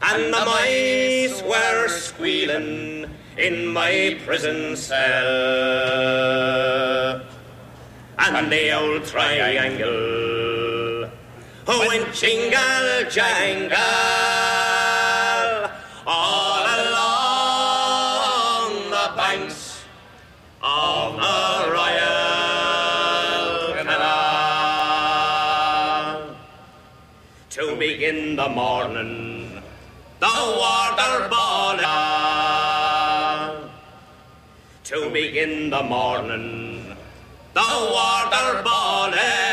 and the mice were squealing in my prison cell. And the old triangle went jingle jangle all along the banks of the Royal Canal. To begin the morning, the water boiling. To begin the morning, the water boiling.